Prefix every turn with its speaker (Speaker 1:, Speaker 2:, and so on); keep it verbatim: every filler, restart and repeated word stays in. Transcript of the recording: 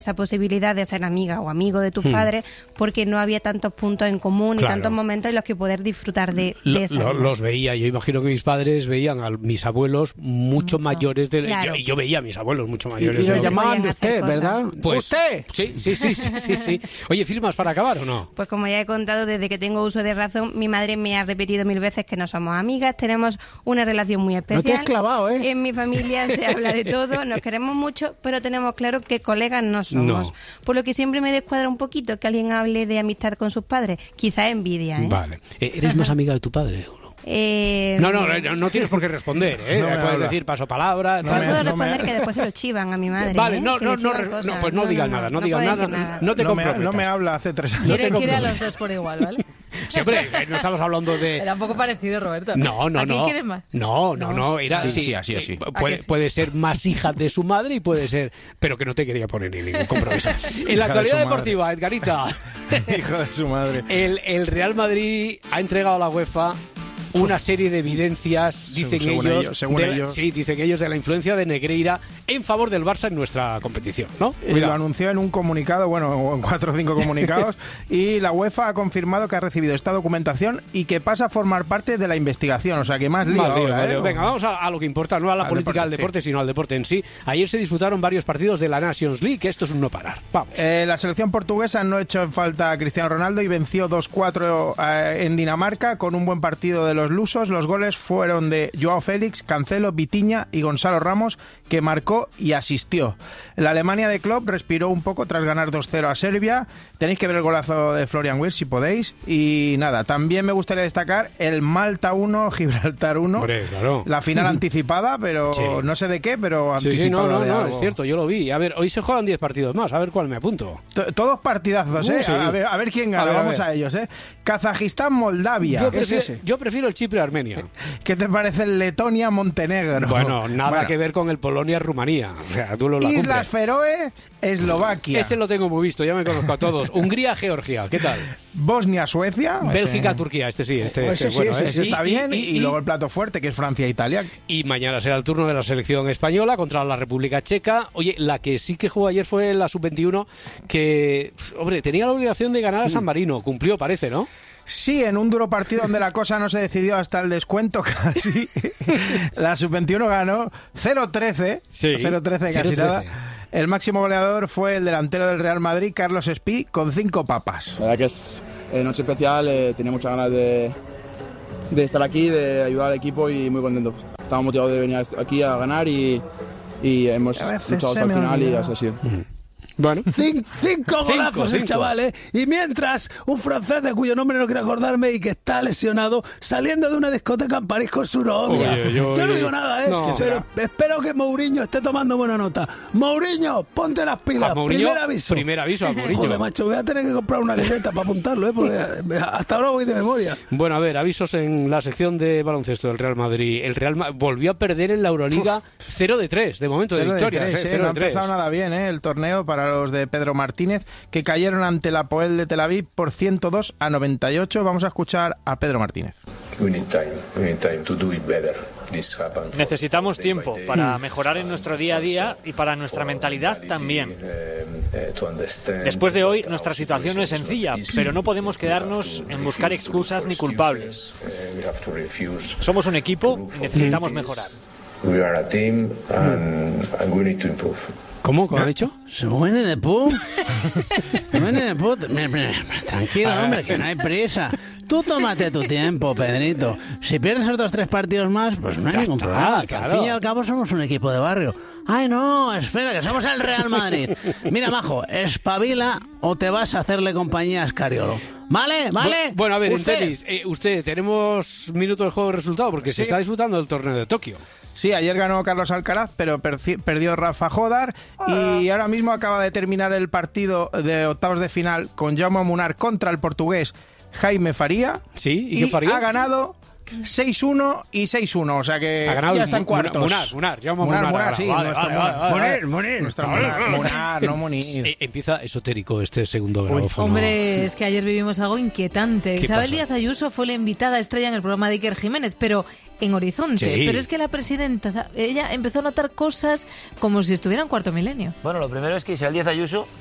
Speaker 1: esa posibilidad de ser amiga o amigo de tus hmm. padres, porque no había tantos puntos en común claro. y tantos momentos en los que poder disfrutar de,
Speaker 2: lo,
Speaker 1: de esa
Speaker 2: lo,
Speaker 1: vida.
Speaker 2: Los veía, yo imagino que mis padres veían a mis abuelos mucho, mucho. mayores de claro. yo, yo veía a mis abuelos mucho mayores.
Speaker 3: Y, y los llamaban de usted,
Speaker 1: cosas.
Speaker 3: ¿verdad?
Speaker 2: Pues,
Speaker 3: ¿Usted?
Speaker 2: Sí, sí, sí, sí, sí, sí. Oye, ¿firmas para acabar o no?
Speaker 1: Pues como ya he contado, desde que tengo uso de razón, mi madre me ha repetido mil veces que no somos amigas, tenemos una relación muy especial.
Speaker 3: No te has clavado, ¿eh?
Speaker 1: En mi familia se habla de todo, nos queremos mucho, pero tenemos claro que colegas no somos. No. Por lo que siempre me descuadra un poquito que alguien hable de amistad con sus padres. Quizá envidia, ¿eh?
Speaker 2: Vale. ¿Eres más amiga de tu padre o no?
Speaker 1: Eh...
Speaker 2: No, no, no, no tienes por qué responder, ¿eh? No puedes habla. decir paso palabra.
Speaker 1: No, no puedo responder no me... que después se lo chivan a mi madre.
Speaker 2: Vale,
Speaker 1: ¿eh?
Speaker 2: no, no, no, no, pues no, no digas no, nada, no, no digas nada, nada, no te
Speaker 3: no
Speaker 2: comprometas.
Speaker 3: Me, no me habla hace tres años.
Speaker 4: Quiere,
Speaker 3: no
Speaker 4: quiere a los dos por igual, ¿vale?
Speaker 2: Siempre, no estamos hablando de...
Speaker 4: Era un poco parecido, Roberto.
Speaker 2: No, no,
Speaker 4: ¿A
Speaker 2: no.
Speaker 4: quién quieres más?
Speaker 2: No, no, no. Era,
Speaker 3: sí,
Speaker 2: sí,
Speaker 3: sí, así, así.
Speaker 2: Eh, puede,
Speaker 4: sí?
Speaker 2: puede ser más hija de su madre y puede ser... Pero que no te quería poner ni ningún compromiso. En la actualidad de deportiva, madre. Edgarita.
Speaker 3: Hijo de su madre.
Speaker 2: El, el Real Madrid ha entregado a la UEFA una serie de evidencias, dicen
Speaker 3: según
Speaker 2: ellos,
Speaker 3: ellos, según
Speaker 2: de la,
Speaker 3: ellos.
Speaker 2: sí, dicen ellos de la influencia de Negreira en favor del Barça en nuestra competición, ¿no?
Speaker 3: Eh, lo anunció en un comunicado, bueno, en cuatro o cinco comunicados, y la UEFA ha confirmado que ha recibido esta documentación y que pasa a formar parte de la investigación, o sea que más lío ahora, ¿eh?
Speaker 2: Venga, vamos a, a lo que importa, no a la
Speaker 3: al
Speaker 2: política
Speaker 3: deporte,
Speaker 2: del deporte,
Speaker 3: sí.
Speaker 2: sino al deporte en sí. Ayer se disputaron varios partidos de la Nations League, que esto es un no parar. Vamos.
Speaker 3: Eh, la selección portuguesa no echó en falta a Cristiano Ronaldo y venció dos cuatro eh, en Dinamarca con un buen partido de los lusos. Los goles fueron de Joao Félix, Cancelo, Vitinha y Gonzalo Ramos, que marcó y asistió. La Alemania de Klopp respiró un poco tras ganar dos cero a Serbia. Tenéis que ver el golazo de Florian Wirtz si podéis. Y nada, también me gustaría destacar el Malta uno, Gibraltar uno.
Speaker 2: Hombre, claro.
Speaker 3: La final anticipada, pero sí. no sé de qué, pero anticipada. Sí, sí,
Speaker 2: no, no,
Speaker 3: de
Speaker 2: no,
Speaker 3: algo.
Speaker 2: es cierto, yo lo vi. A ver, hoy se juegan diez partidos más, a ver cuál me apunto.
Speaker 3: T- Todos partidazos, ¿eh? Uh, sí. a, ver, a ver quién gana, a ver, vamos a, a ellos, ¿eh? Kazajistán, Moldavia.
Speaker 2: Yo prefiero, yo prefiero el Chipre-Armenia.
Speaker 3: ¿Qué te parece el Letonia-Montenegro?
Speaker 2: Bueno, nada bueno. que ver con el Polonia-Rumanía. O sea, tú lo la
Speaker 3: Islas Feroe, Eslovaquia.
Speaker 2: Ese lo tengo muy visto, ya me conozco a todos. Hungría-Georgia, ¿qué tal?
Speaker 3: Bosnia-Suecia.
Speaker 2: Bélgica-Turquía, este sí, este,
Speaker 3: pues
Speaker 2: este
Speaker 3: sí,
Speaker 2: bueno.
Speaker 3: Ese,
Speaker 2: ¿eh?
Speaker 3: ese está
Speaker 2: y,
Speaker 3: bien.
Speaker 2: Y,
Speaker 3: y, y, y luego el plato fuerte, que es Francia-Italia.
Speaker 2: Y mañana será el turno de la selección española contra la República Checa. Oye, la que sí que jugó ayer fue la sub veintiuno, que, hombre, tenía la obligación de ganar a San Marino. Cumplió, parece, ¿no?
Speaker 3: Sí, en un duro partido donde la cosa no se decidió hasta el descuento casi. La sub veintiuno ganó cero trece.
Speaker 2: Sí,
Speaker 3: cero trece casi nada. El máximo goleador fue el delantero del Real Madrid, Carlos Espí, con cinco papas.
Speaker 5: La verdad que es eh, noche especial, eh, tenía muchas ganas de, de estar aquí, de ayudar al equipo y muy contento. Estamos motivados de venir aquí a ganar y, y hemos luchado hasta el final y así ha sido.
Speaker 2: Mm. Bueno.
Speaker 6: Cin- cinco golazos
Speaker 2: cinco,
Speaker 6: el
Speaker 2: cinco.
Speaker 6: chaval, ¿eh? Y mientras, un francés de cuyo nombre no quiero acordarme y que está lesionado, saliendo de una discoteca en París con su novia.
Speaker 2: Oye,
Speaker 6: yo,
Speaker 2: yo,
Speaker 6: no digo nada, ¿eh?
Speaker 2: no.
Speaker 6: Pero espero que Mourinho esté tomando buena nota. Mourinho, ponte las pilas.
Speaker 2: A Mourinho,
Speaker 6: primer aviso.
Speaker 2: Primer aviso a Mourinho.
Speaker 6: Joder, macho, voy a tener que comprar una libreta para apuntarlo, ¿eh? Porque hasta ahora voy de memoria.
Speaker 2: Bueno, a ver, avisos en la sección de baloncesto del Real Madrid. El Real Ma- volvió a perder en la Euroliga cero de tres, de momento, de victorias.
Speaker 3: tres,
Speaker 2: ¿eh?
Speaker 3: eh,
Speaker 2: cero
Speaker 3: no
Speaker 2: de
Speaker 3: ha empezado nada bien, ¿eh? El torneo para los de Pedro Martínez, que cayeron ante la Poel de Tel Aviv por ciento dos a noventa y ocho. Vamos a escuchar a Pedro Martínez.
Speaker 7: Necesitamos tiempo para mejorar en nuestro día a día y para nuestra mentalidad también. Después de hoy, nuestra situación no es sencilla, pero no podemos quedarnos en buscar excusas ni culpables. Somos un equipo y necesitamos mejorar.
Speaker 2: ¿Cómo? ¿Cómo ha dicho?
Speaker 6: Se muere de pu. Se muere de pu. Tranquilo, hombre, que no hay prisa. Tú tómate tu tiempo, Pedrito. Si pierdes otros tres partidos más, pues no hay
Speaker 2: Ya
Speaker 6: ningún
Speaker 2: está,
Speaker 6: problema. Que
Speaker 2: claro.
Speaker 6: al fin y al cabo somos un equipo de barrio. Ay, no, espera, que somos el Real Madrid. Mira, majo, espabila o te vas a hacerle compañía a Escariolo. ¿Vale? ¿Vale?
Speaker 2: Bu- Bueno, a ver,
Speaker 6: ¿Usted?
Speaker 2: en tenis, eh, usted, tenemos minuto de juego de resultado porque se está disputando el torneo de Tokio.
Speaker 3: Sí, ayer ganó Carlos Alcaraz, pero perci- perdió Rafa Jodar y ahora mismo acaba de terminar el partido de octavos de final con Jaume Munar contra el portugués Jaime Faría.
Speaker 2: Sí, ¿y,
Speaker 3: y
Speaker 2: qué Faría?
Speaker 3: ha ganado seis uno y seis uno, o sea que
Speaker 2: ha ganado
Speaker 3: ya está en
Speaker 2: Mu-
Speaker 3: cuartos.
Speaker 2: Munar, Munar, llamo
Speaker 3: Munar,
Speaker 2: Munar,
Speaker 3: Munar,
Speaker 2: ahora.
Speaker 3: sí,
Speaker 2: Vale,
Speaker 3: nuestro
Speaker 2: vale,
Speaker 3: Munar.
Speaker 2: vale, vale.
Speaker 3: Munar, Munar, nuestro Munar, Munar, no Munir.
Speaker 2: Eh, Empieza esotérico este segundo grabófono.
Speaker 4: Hombre, es que ayer vivimos algo inquietante.
Speaker 2: ¿Qué
Speaker 4: Isabel
Speaker 2: pasa?
Speaker 4: Díaz Ayuso fue la invitada estrella en el programa de Iker Jiménez, pero en Horizonte.
Speaker 2: Sí.
Speaker 4: Pero es que la presidenta, ella empezó a notar cosas como si estuviera en cuarto milenio.
Speaker 8: Bueno, lo primero es que Isabel Díaz Ayuso